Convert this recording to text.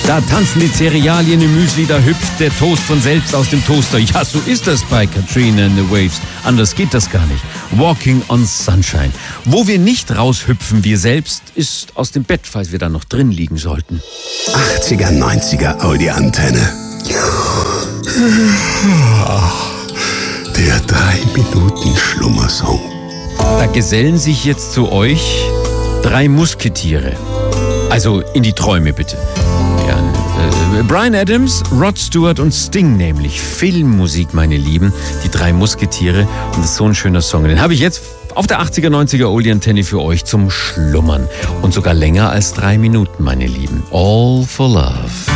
Da tanzen die Cerealien im Müsli, da hüpft der Toast von selbst aus dem Toaster. Ja, so ist das bei Katrina and the Waves. Anders geht das gar nicht. Walking on Sunshine. Wo wir nicht raushüpfen, wir selbst, ist aus dem Bett, falls wir da noch drin liegen sollten. 80er, 90er Audi-Antenne. Der 3-Minuten-Schlummersong. Da gesellen sich jetzt zu euch 3 Musketiere. Also in die Träume bitte. Ja, Bryan Adams, Rod Stewart und Sting nämlich. Filmmusik, meine Lieben. Die 3 Musketiere. Und das ist so ein schöner Song. Den habe ich jetzt auf der 80er, 90er Oldie-Antenne für euch zum Schlummern. Und sogar länger als 3 Minuten, meine Lieben. All for Love.